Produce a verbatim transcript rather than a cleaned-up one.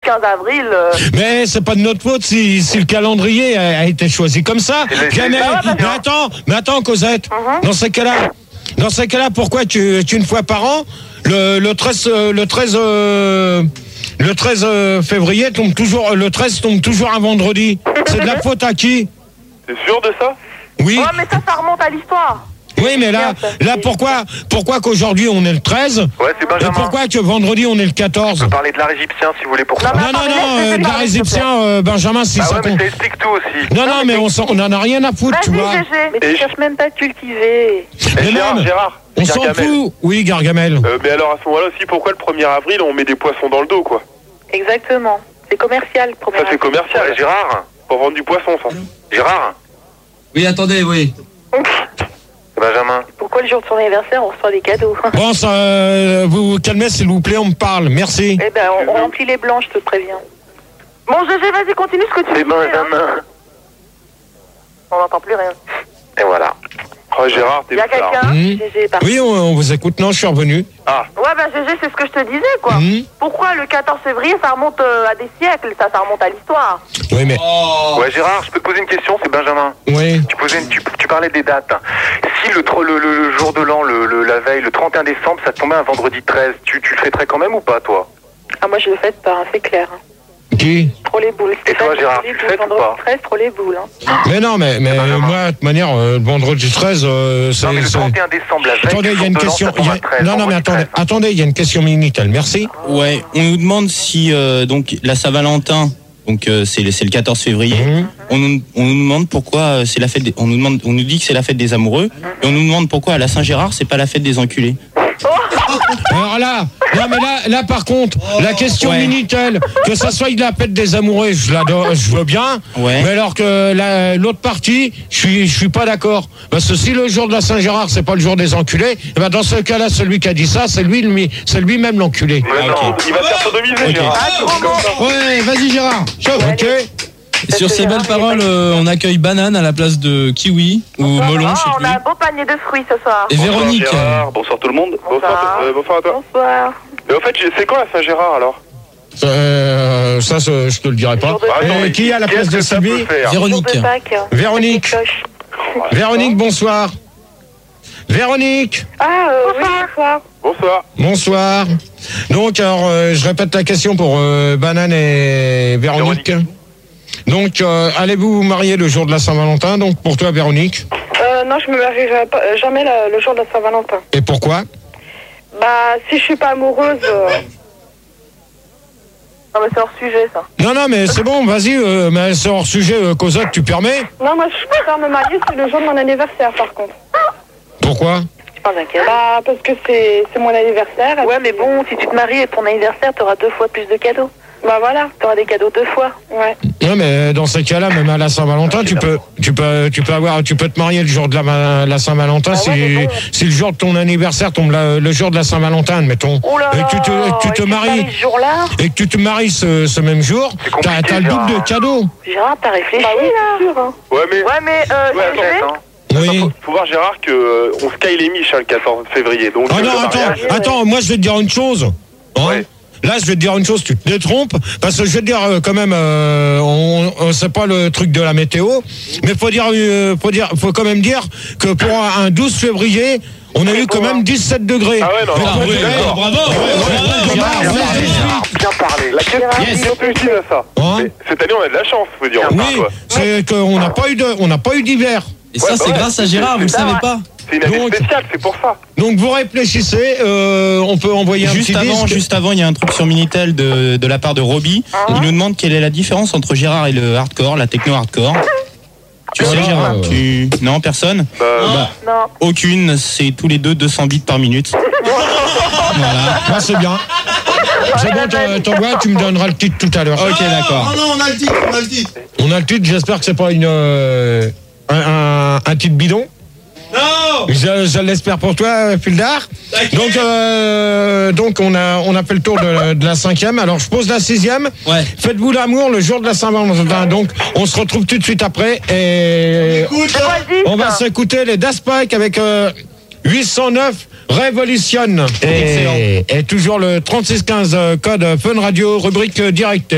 quinze avril. Euh... Mais c'est pas de notre faute si, si le calendrier a, a été choisi comme ça. Jamais. Mais attends, mais attends, Cosette. Uh-huh. Dans ces cas-là, dans ces cas-là, pourquoi tu, tu une fois par an, le, le treize, le treize, euh, le treize février tombe toujours, le treize tombe toujours un vendredi. C'est de la faute à qui? T'es sûr de ça? Oui. Ouais, mais ça, ça remonte à l'histoire. Oui, mais là, là, pourquoi, pourquoi qu'aujourd'hui on est le treize? Ouais, c'est Benjamin. Et pourquoi que vendredi on est le quatorze? On peut parler de l'art égyptien si vous voulez pour ça. Non, non, non, euh, de l'art égyptien, euh, Benjamin, si bah ça ouais, compte. mais ça explique tout aussi. Non, non, mais on, s'en, on en a rien à foutre, tu vois. Vas-y, G G, mais tu cherches même pas à cultiver. Mais Gérard, même, Gérard, on s'en fout. Oui, Gargamel. Euh, mais alors à ce moment-là aussi, pourquoi le premier avril on met des poissons dans le dos, quoi? Exactement. C'est commercial, le premier Ça, avril. c'est commercial. Ouais, Gérard, pour vendre du poisson, ça. Gérard. Oui, attendez, oui. Benjamin. Pourquoi le jour de son anniversaire, on reçoit des cadeaux? Bon, ça, euh, vous vous calmez, s'il vous plaît, on me parle. Merci. Eh ben, on, on remplit les blancs, je te préviens. Bon, G G, vas-y, continue ce que tu C'est disais. Benjamin. Hein. On n'entend plus rien. Et voilà. Oh, Gérard, t'es Il y a bizarre. quelqu'un? Mmh. G G est parti. Oui, on, on vous écoute. Non, je suis revenu. Ah. Ouais, bah G G, c'est ce que je te disais, quoi. Mmh. Pourquoi le quatorze février, ça remonte euh, à des siècles, ça, ça remonte à l'histoire. Oui, mais. Oh. Ouais, Gérard, je peux te poser une question, c'est Benjamin. Oui. Tu, posais une- tu, tu parlais des dates. Si le, tro- le, le, le jour de l'an, le, le- la veille, le trente et un décembre, ça tombait un vendredi treize, tu, tu le fêterais quand même ou pas, toi? Ah, moi, je le fête pas, hein, c'est clair. Hein. Qui? Trop les boules. Et toi, Gérard, tu le fêtes ou pas? treize, trop les boules. Hein. Mais non, mais, mais Benjamin. moi, de toute manière, euh, le vendredi treize, euh, c'est. Non, mais le c'est- trente et un décembre, la veille, Attendez, du il y a jour une de l'an, question. ça tombe il y a- à treize, Non, non, mais vendredi attendez, treize. attendez, il y a une question Minitel. Merci. Ouais, on nous demande si euh, donc la Saint-Valentin, donc euh, c'est le, c'est le quatorze février. Mmh. On nous, on nous demande pourquoi euh, c'est la fête. Des, on nous demande, on nous dit que c'est la fête des amoureux, et on nous demande pourquoi à la Saint-Gérard c'est pas la fête des enculés. Alors là, non mais là, là par contre, la question Ouais. Minitel, que ça soit de la fête des amoureux, je l'adore, je veux bien. Ouais. Mais alors que la- l'autre partie, je suis, je suis pas d'accord. Parce que si le jour de la Saint-Gérard, c'est pas le jour des enculés, eh ben dans ce cas-là, celui qui a dit ça, c'est lui, lui c'est lui-même l'enculé. Ouais, non, ok. il va se faire sodomiser, Ok. Gérard. Ah, trop bon. Ouais, vas-y Gérard. Chauffe. Ok. Et sur ces belles paroles, euh, on accueille Banane à la place de Kiwi ou Melon, Ah, je sais on plus. a un beau panier de fruits ce soir. Et Véronique. Bonsoir, Gérard. Bonsoir tout le monde. Bonsoir, Bonsoir. euh, bonsoir à toi. Bonsoir. Mais au fait, c'est quand la Saint-Gérard alors? Euh, ça, ça, je te le dirai pas. Jour de Bah, attends, Euh, mais qui est à la place qu'est-ce de que ça Sylvie? peut faire? Véronique. Jour de Pâques. Véronique. Petite cloche. Véronique, bonsoir. Véronique. Ah, euh, oui, bonsoir. Bonsoir. Bonsoir. Donc, alors, euh, je répète la question pour euh, Banane et Véronique. Véronique. Donc, euh, allez-vous vous marier le jour de la Saint-Valentin? Donc, pour toi, Véronique. Euh, non, je me marierai pas, euh, jamais la- le jour de la Saint-Valentin. Et pourquoi? Bah, si je suis pas amoureuse, euh, Non, mais c'est hors sujet, ça. Non, non, mais c'est bon, vas-y, euh, mais c'est hors sujet, euh, Cosette, tu permets? non, moi je préfère me marier, c'est le jour de mon anniversaire par contre. Pourquoi? Tu parles d'un quel? Bah, parce que c'est c'est mon anniversaire. Ouais, mais bon, si tu te maries et ton anniversaire, t'auras deux fois plus de cadeaux. Bah voilà, T'auras des cadeaux deux fois. ouais. Non, mais dans ces cas-là, même à la Saint-Valentin, tu peux, tu peux, tu peux avoir, tu peux te marier le jour de la, ma- la Saint-Valentin Ah si, ouais, mais bon. si le jour de ton anniversaire tombe la- le jour de la Saint-Valentin, admettons. Oh là et que tu te, là, tu et te tu te maries, maries ce jour-là. et que tu te maries ce, ce même jour, C'est compliqué, t'as, t'as le double de Gérard. cadeaux. Gérard, t'as réfléchi, Bah oui, là. c'est sûr. Hein. Ouais, mais. Ouais, mais, euh, Ouais, G G, attends, attends. Oui. Faut, faut voir, Gérard, que euh, on sky les miches hein, le quatorze février. Donc, Ah euh, non, le attends, mariage- attends, moi je vais te dire une chose. Hein. Ouais. Là, je vais te dire une chose, tu te détrompes, parce que je vais te dire euh, quand même, euh, on, on sait pas le truc de la météo, mais faut dire, euh, faut dire, faut quand même dire que pour un, un douze février, on a eu quand même dix-sept degrés. Ah ouais, non, Mais non, faut oui, dire- d'accord. Bravo. Gérard, Bien ouais, parlé, Gérard, bien parlé. La question, Gérard, ils ont réussi à ça. Hein Mais cette année, on a de la chance, faut dire. Enfin, Oui, quoi. c'est qu'on n'a pas eu de, on n'a pas eu d'hiver. Et ça, Ouais, c'est bah ouais. grâce à Gérard, vous le C'est savez ça, pas. C'est une année Donc- spéciale, c'est pour ça. Donc vous réfléchissez, euh, on peut envoyer un Juste petit avant, disque. juste avant, il y a un truc sur Minitel de, de la part de Roby. Il nous demande quelle est la différence entre Gérard et le hardcore, la techno hardcore. Tu sais, Voilà, Gérard euh, tu... Non, personne. Bah, Bah, Non. aucune. C'est tous les deux deux cents bits par minute. Voilà. Ah, c'est bien. C'est bon, t'en- t'envoies, tu me donneras le titre tout à l'heure. Ok, d'accord. non, on a le titre, on a le titre. On a le titre, j'espère que c'est pas une euh, un, un, un titre bidon. Non. Je, je l'espère pour toi, Fildar. Donc, euh, donc on a on a fait le tour de, de la cinquième. Alors je pose la sixième. Ouais. Faites-vous l'amour le jour de la Saint-Valentin. Donc on se retrouve tout de suite après et Écoute. C'est quoi le disque? on va s'écouter les Daft Punk avec euh, huit cent neuf Revolution. Et, Excellent. et toujours le trente-six quinze euh, code Fun Radio rubrique euh, direct.